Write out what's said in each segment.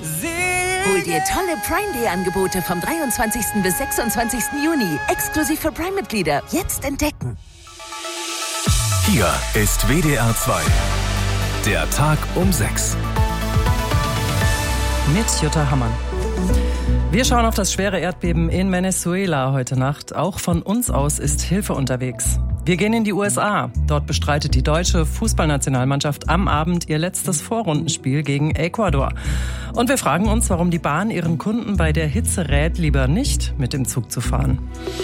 Hol dir tolle Prime-Day-Angebote vom 23. bis 26. Juni. Exklusiv für Prime-Mitglieder. Jetzt entdecken. Hier ist WDR 2. Der Tag um 6. Mit Jutta Hammann. Wir schauen auf das schwere Erdbeben in Venezuela heute Nacht. Auch von uns aus ist Hilfe unterwegs. Wir gehen in die USA. Dort bestreitet die deutsche Fußballnationalmannschaft am Abend ihr letztes Vorrundenspiel gegen Ecuador. Und wir fragen uns, warum die Bahn ihren Kunden bei der Hitze rät, lieber nicht mit dem Zug zu fahren.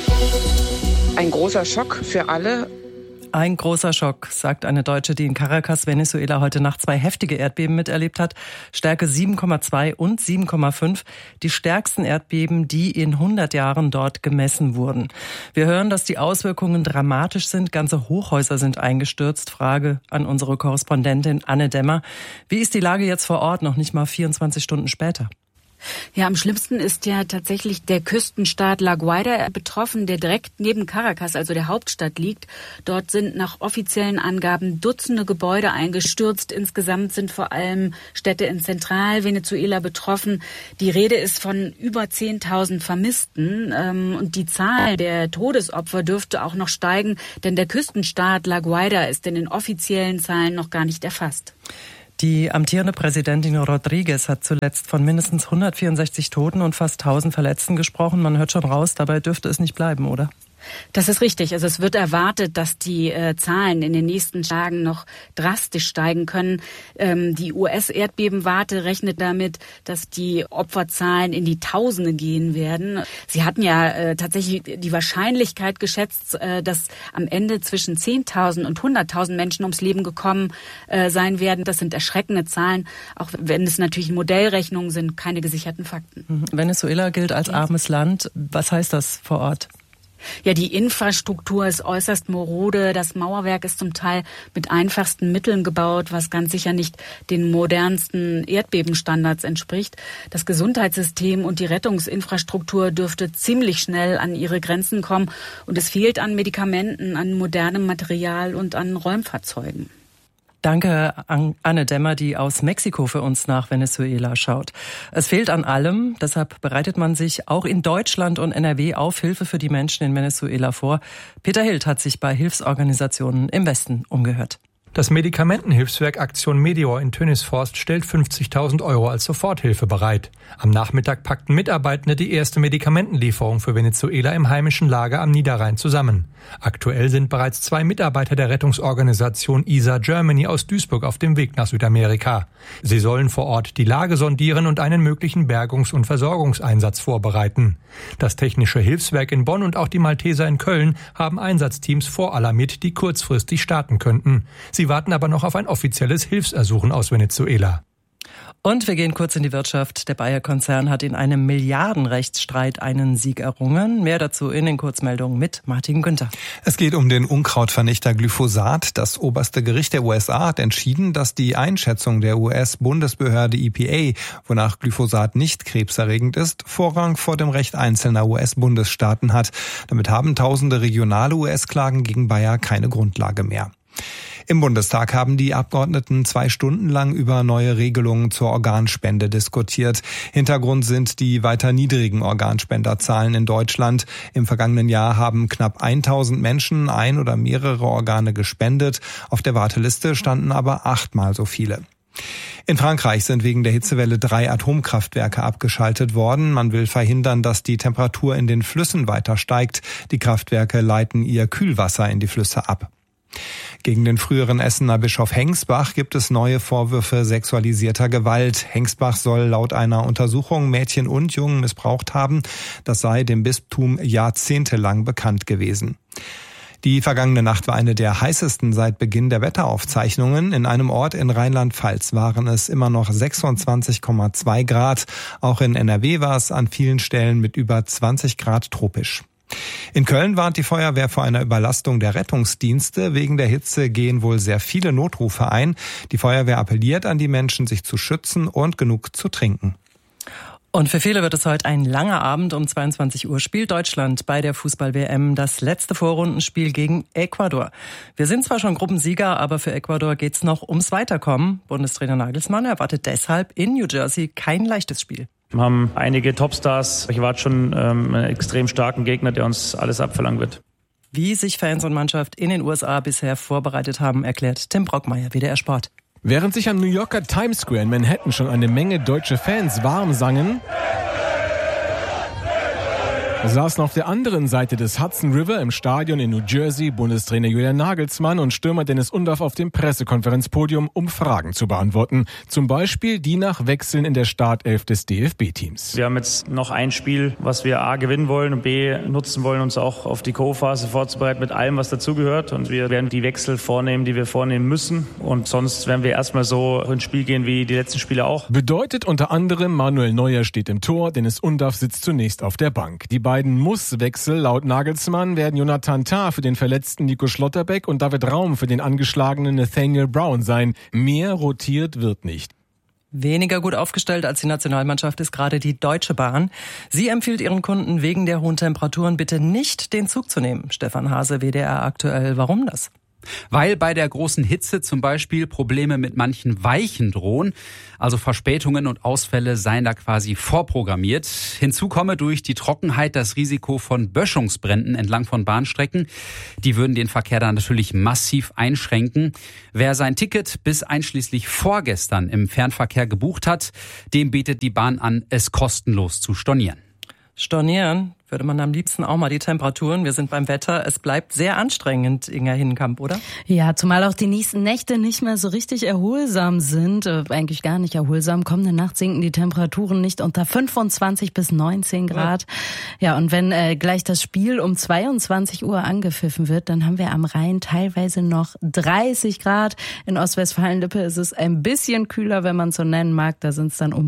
Ein großer Schock für alle. Ein großer Schock, sagt eine Deutsche, die in Caracas, Venezuela, heute Nacht 2 heftige Erdbeben miterlebt hat. Stärke 7,2 und 7,5. Die stärksten Erdbeben, die in 100 Jahren dort gemessen wurden. Wir hören, dass die Auswirkungen dramatisch sind. Ganze Hochhäuser sind eingestürzt. Frage an unsere Korrespondentin Anne Demmer. Wie ist die Lage jetzt vor Ort, noch nicht mal 24 Stunden später? Ja, am schlimmsten ist ja tatsächlich der Küstenstaat La Guaira betroffen, der direkt neben Caracas, also der Hauptstadt, liegt. Dort sind nach offiziellen Angaben Dutzende Gebäude eingestürzt. Insgesamt sind vor allem Städte in Zentralvenezuela betroffen. Die Rede ist von über 10.000 Vermissten. Und die Zahl der Todesopfer dürfte auch noch steigen, denn der Küstenstaat La Guaira ist in den offiziellen Zahlen noch gar nicht erfasst. Die amtierende Präsidentin Rodriguez hat zuletzt von mindestens 164 Toten und fast 1000 Verletzten gesprochen. Man hört schon raus, dabei dürfte es nicht bleiben, oder? Das ist richtig. Also es wird erwartet, dass die Zahlen in den nächsten Tagen noch drastisch steigen können. Die US-Erdbebenwarte rechnet damit, dass die Opferzahlen in die Tausende gehen werden. Sie hatten ja tatsächlich die Wahrscheinlichkeit geschätzt, dass am Ende zwischen 10.000 und 100.000 Menschen ums Leben gekommen sein werden. Das sind erschreckende Zahlen, auch wenn es natürlich Modellrechnungen sind, keine gesicherten Fakten. Venezuela gilt als armes Land. Was heißt das vor Ort? Ja, die Infrastruktur ist äußerst marode. Das Mauerwerk ist zum Teil mit einfachsten Mitteln gebaut, was ganz sicher nicht den modernsten Erdbebenstandards entspricht. Das Gesundheitssystem und die Rettungsinfrastruktur dürfte ziemlich schnell an ihre Grenzen kommen. Und es fehlt an Medikamenten, an modernem Material und an Räumfahrzeugen. Danke an Anne Demmer, die aus Mexiko für uns nach Venezuela schaut. Es fehlt an allem, deshalb bereitet man sich auch in Deutschland und NRW auf Hilfe für die Menschen in Venezuela vor. Peter Hild hat sich bei Hilfsorganisationen im Westen umgehört. Das Medikamentenhilfswerk Aktion Meteor in Tönisforst stellt 50.000 € als Soforthilfe bereit. Am Nachmittag packten Mitarbeitende die erste Medikamentenlieferung für Venezuela im heimischen Lager am Niederrhein zusammen. Aktuell sind bereits 2 Mitarbeiter der Rettungsorganisation ISA Germany aus Duisburg auf dem Weg nach Südamerika. Sie sollen vor Ort die Lage sondieren und einen möglichen Bergungs- und Versorgungseinsatz vorbereiten. Das Technische Hilfswerk in Bonn und auch die Malteser in Köln haben Einsatzteams voralarmiert, die kurzfristig starten könnten. Sie warten aber noch auf ein offizielles Hilfsersuchen aus Venezuela. Und wir gehen kurz in die Wirtschaft. Der Bayer-Konzern hat in einem Milliardenrechtsstreit einen Sieg errungen. Mehr dazu in den Kurzmeldungen mit Martin Günther. Es geht um den Unkrautvernichter Glyphosat. Das oberste Gericht der USA hat entschieden, dass die Einschätzung der US-Bundesbehörde EPA, wonach Glyphosat nicht krebserregend ist, Vorrang vor dem Recht einzelner US-Bundesstaaten hat. Damit haben tausende regionale US-Klagen gegen Bayer keine Grundlage mehr. Im Bundestag haben die Abgeordneten 2 Stunden lang über neue Regelungen zur Organspende diskutiert. Hintergrund sind die weiter niedrigen Organspenderzahlen in Deutschland. Im vergangenen Jahr haben knapp 1000 Menschen ein oder mehrere Organe gespendet. Auf der Warteliste standen aber 8-mal so viele. In Frankreich sind wegen der Hitzewelle 3 Atomkraftwerke abgeschaltet worden. Man will verhindern, dass die Temperatur in den Flüssen weiter steigt. Die Kraftwerke leiten ihr Kühlwasser in die Flüsse ab. Gegen den früheren Essener Bischof Hengsbach gibt es neue Vorwürfe sexualisierter Gewalt. Hengsbach soll laut einer Untersuchung Mädchen und Jungen missbraucht haben. Das sei dem Bistum jahrzehntelang bekannt gewesen. Die vergangene Nacht war eine der heißesten seit Beginn der Wetteraufzeichnungen. In einem Ort in Rheinland-Pfalz waren es immer noch 26,2 Grad. Auch in NRW war es an vielen Stellen mit über 20 Grad tropisch. In Köln warnt die Feuerwehr vor einer Überlastung der Rettungsdienste. Wegen der Hitze gehen wohl sehr viele Notrufe ein. Die Feuerwehr appelliert an die Menschen, sich zu schützen und genug zu trinken. Und für viele wird es heute ein langer Abend. Um 22 Uhr spielt Deutschland bei der Fußball-WM das letzte Vorrundenspiel gegen Ecuador. Wir sind zwar schon Gruppensieger, aber für Ecuador geht's noch ums Weiterkommen. Bundestrainer Nagelsmann erwartet deshalb in New Jersey kein leichtes Spiel. Wir haben einige Topstars. Ich erwarte schon einen extrem starken Gegner, der uns alles abverlangen wird. Wie sich Fans und Mannschaft in den USA bisher vorbereitet haben, erklärt Tim Brockmeier, WDR Sport. Während sich am New Yorker Times Square in Manhattan schon eine Menge deutsche Fans warm sangen, saßen auf der anderen Seite des Hudson River im Stadion in New Jersey Bundestrainer Julian Nagelsmann und Stürmer Dennis Undaff auf dem Pressekonferenzpodium, um Fragen zu beantworten. Zum Beispiel die nach Wechseln in der Startelf des DFB-Teams. Wir haben jetzt noch ein Spiel, was wir A gewinnen wollen und B nutzen wollen, uns auch auf die Co-Phase vorzubereiten mit allem, was dazugehört. Und wir werden die Wechsel vornehmen, die wir vornehmen müssen. Und sonst werden wir erstmal so ins Spiel gehen wie die letzten Spiele auch. Bedeutet unter anderem, Manuel Neuer steht im Tor, Dennis Undaff sitzt zunächst auf der Bank. Die beiden Muss-Wechsel laut Nagelsmann werden Jonathan Tah für den verletzten Nico Schlotterbeck und David Raum für den angeschlagenen Nathaniel Brown sein. Mehr rotiert wird nicht. Weniger gut aufgestellt als die Nationalmannschaft ist gerade die Deutsche Bahn. Sie empfiehlt ihren Kunden wegen der hohen Temperaturen bitte nicht den Zug zu nehmen. Stefan Hase, WDR aktuell. Warum das? Weil bei der großen Hitze zum Beispiel Probleme mit manchen Weichen drohen. Also Verspätungen und Ausfälle seien da quasi vorprogrammiert. Hinzu komme durch die Trockenheit das Risiko von Böschungsbränden entlang von Bahnstrecken. Die würden den Verkehr dann natürlich massiv einschränken. Wer sein Ticket bis einschließlich vorgestern im Fernverkehr gebucht hat, dem bietet die Bahn an, es kostenlos zu stornieren. Stornieren würde man am liebsten auch mal die Temperaturen. Wir sind beim Wetter. Es bleibt sehr anstrengend, Inga Hinnenkamp, oder? Ja, zumal auch die nächsten Nächte nicht mehr so richtig erholsam sind. Eigentlich gar nicht erholsam. Kommende Nacht sinken die Temperaturen nicht unter 25 bis 19 Grad. Ja, und wenn gleich das Spiel um 22 Uhr angepfiffen wird, dann haben wir am Rhein teilweise noch 30 Grad. In Ostwestfalen-Lippe ist es ein bisschen kühler, wenn man es so nennen mag. Da sind es dann um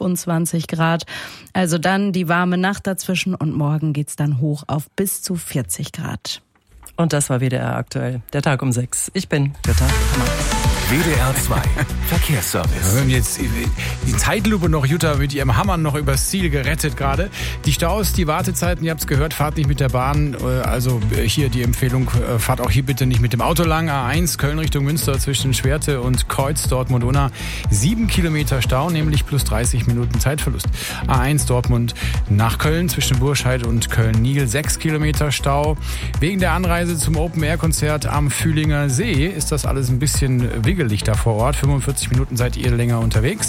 25 Grad. Also dann die warme Nacht dazwischen und morgen geht's dann hoch auf bis zu 40 Grad. Und das war WDR aktuell. Der Tag um 6. Ich bin Jutta Hammer. WDR 2 Verkehrsservice. Wir hören jetzt die Zeitlupe noch, Jutta mit ihrem Hammer noch übers Ziel gerettet gerade. Die Staus, die Wartezeiten, ihr habt es gehört, fahrt nicht mit der Bahn. Also hier die Empfehlung, fahrt auch hier bitte nicht mit dem Auto lang. A1 Köln Richtung Münster zwischen Schwerte und Kreuz Dortmund-Unna. 7 Kilometer Stau, nämlich plus 30 Minuten Zeitverlust. A1 Dortmund nach Köln zwischen Burscheid und Köln-Niel. 6 Kilometer Stau. Wegen der Anreise zum Open-Air-Konzert am Fühlinger See ist das alles ein bisschen wiggelig da vor Ort. 45 Minuten seid ihr länger unterwegs.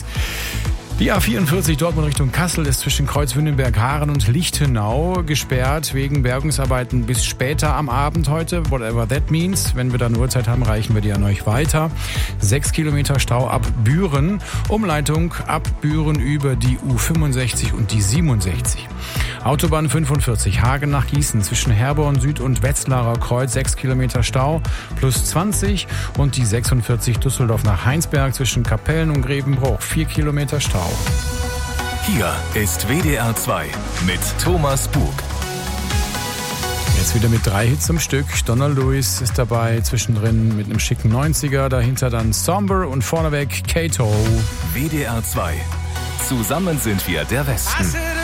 Die A44 Dortmund Richtung Kassel ist zwischen Kreuzwündenberg-Haaren und Lichtenau gesperrt wegen Bergungsarbeiten bis später am Abend heute. Whatever that means. Wenn wir da eine Uhrzeit haben, reichen wir die an euch weiter. 6 Kilometer Stau ab Büren. Umleitung ab Büren über die U65 und die 67. Autobahn 45 Hagen nach Gießen zwischen Herborn Süd und Wetzlarer Kreuz 6 Kilometer Stau plus 20 und die 46 Düsseldorf nach Heinsberg zwischen Kapellen und Grevenbruch 4 Kilometer Stau. Hier ist WDR 2 mit Thomas Bug. Jetzt wieder mit 3 Hits am Stück. Donald Lewis ist dabei, zwischendrin mit einem schicken 90er, dahinter dann Somber und vorneweg Kato. WDR 2. Zusammen sind wir der Westen.